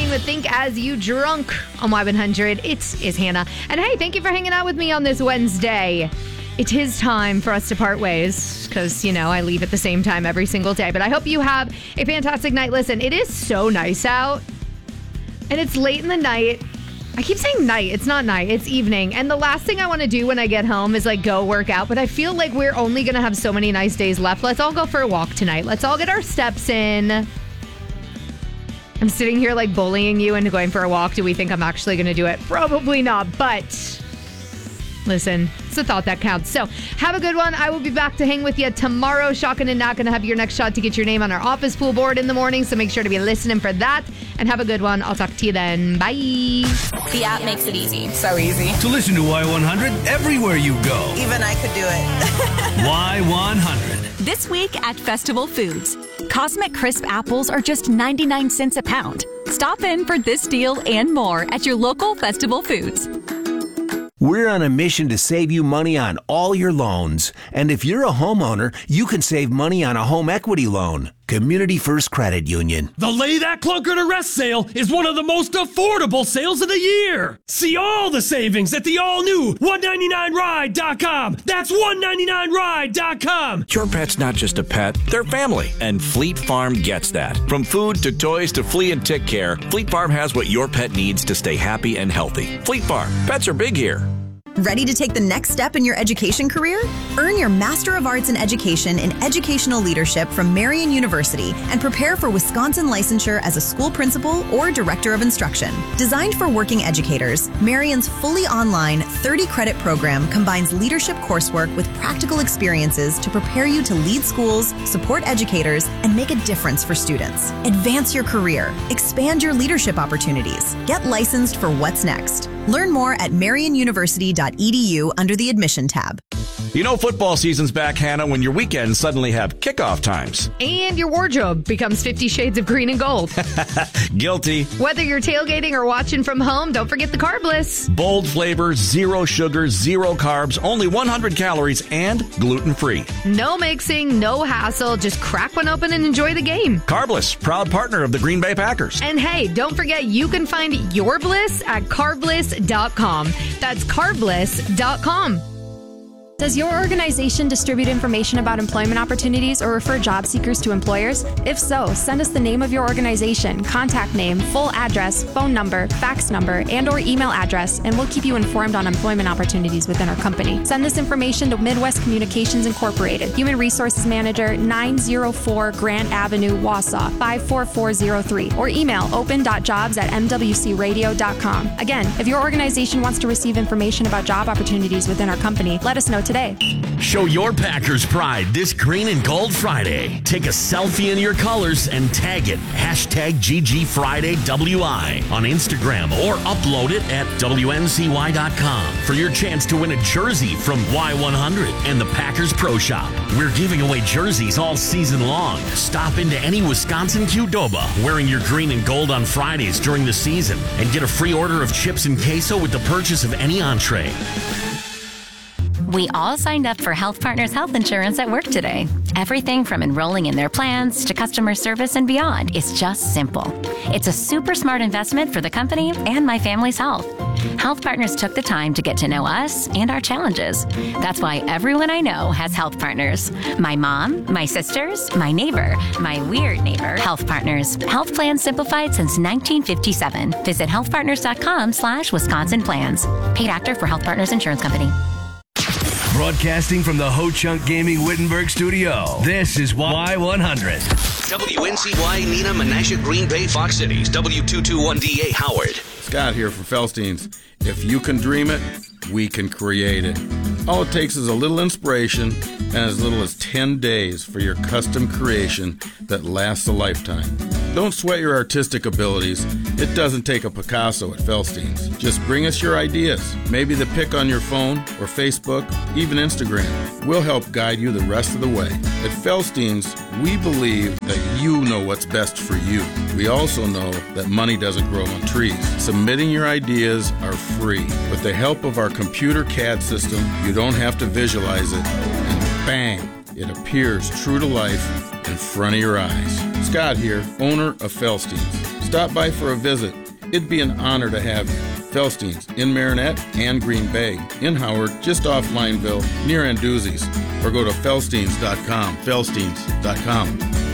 listening to Think As You Drunk on Y100. It is Hannah. And hey, thank you for hanging out with me on this Wednesday. It is time for us to part ways because, I leave at the same time every single day. But I hope you have a fantastic night. Listen, it is so nice out and it's late in the night. I keep saying night. It's not night. It's evening. And the last thing I want to do when I get home is go work out. But I feel like we're only going to have so many nice days left. Let's all go for a walk tonight. Let's all get our steps in. I'm sitting here bullying you into going for a walk. Do we think I'm actually going to do it? Probably not. But listen, it's the thought that counts. So have a good one. I will be back to hang with you tomorrow. Shocking and not going to have your next shot to get your name on our office pool board in the morning. So make sure to be listening for that. And have a good one. I'll talk to you then. Bye. The app makes it easy. So easy. To listen to Y100 everywhere you go. Even I could do it. Y100. This week at Festival Foods, Cosmic Crisp apples are just 99 cents a pound. Stop in for this deal and more at your local Festival Foods. We're on a mission to save you money on all your loans. And if you're a homeowner, you can save money on a home equity loan. Community First Credit Union. The Lay That Clunker to Rest sale is one of the most affordable sales of the year. See all the savings at the all-new 199ride.com. That's 199ride.com. Your pet's not just a pet, they're family. And Fleet Farm gets that. From food to toys to flea and tick care, Fleet Farm has what your pet needs to stay happy and healthy. Fleet Farm. Pets are big here. Ready to take the next step in your education career? Earn your Master of Arts in Education in Educational Leadership from Marian University and prepare for Wisconsin licensure as a school principal or director of instruction. Designed for working educators, Marian's fully online 30-credit program combines leadership coursework with practical experiences to prepare you to lead schools, support educators, and make a difference for students. Advance your career. Expand your leadership opportunities. Get licensed for what's next. Learn more at marianuniversity.edu under the admission tab. You know football season's back, Hannah, when your weekends suddenly have kickoff times. And your wardrobe becomes 50 shades of green and gold. Guilty. Whether you're tailgating or watching from home, don't forget the Carbless. Bold flavor, zero sugar, zero carbs, only 100 calories, and gluten-free. No mixing, no hassle. Just crack one open and enjoy the game. Carbless, proud partner of the Green Bay Packers. And hey, don't forget you can find your bliss at carbliss.com. That's carbliss.com. Does your organization distribute information about employment opportunities or refer job seekers to employers? If so, send us the name of your organization, contact name, full address, phone number, fax number, and or email address, and we'll keep you informed on employment opportunities within our company. Send this information to Midwest Communications Incorporated, Human Resources Manager, 904 Grant Avenue, Wausau, 54403, or email open.jobs@mwcradio.com. Again, if your organization wants to receive information about job opportunities within our company, let us know today. Show your Packers pride this Green and Gold Friday. Take a selfie in your colors and tag it. #GGFridayWI on Instagram or upload it at WNCY.com for your chance to win a jersey from Y100 and the Packers Pro Shop. We're giving away jerseys all season long. Stop into any Wisconsin Qdoba wearing your green and gold on Fridays during the season and get a free order of chips and queso with the purchase of any entree. We all signed up for Health Partners Health Insurance at work today. Everything from enrolling in their plans to customer service and beyond is just simple. It's a super smart investment for the company and my family's health. Health Partners took the time to get to know us and our challenges. That's why everyone I know has Health Partners. My mom, my sisters, my neighbor, my weird neighbor. Health Partners. Health plans simplified since 1957. Visit healthpartners.com/Wisconsin plans. Paid actor for Health Partners Insurance Company. Broadcasting from the Ho-Chunk Gaming Wittenberg studio, this is Y100. WNCY, Neenah, Menasha, Green Bay, Fox Cities, W221DA, Howard. Scott here for Felstein's. If you can dream it, we can create it. All it takes is a little inspiration and as little as 10 days for your custom creation that lasts a lifetime. Don't sweat your artistic abilities. It doesn't take a Picasso at Felstein's. Just bring us your ideas. Maybe the pic on your phone or Facebook, even Instagram. We'll help guide you the rest of the way. At Felstein's, we believe that you know what's best for you. We also know that money doesn't grow on trees. Submitting your ideas are free. With the help of our computer CAD system, you don't have to visualize it, and bang, it appears true to life in front of your eyes. Scott here, owner of Felstein's. Stop by for a visit. It'd be an honor to have you. Felstein's in Marinette and Green Bay. In Howard, just off Lineville, near Anduzzi's. Or go to felsteins.com. Felsteins.com.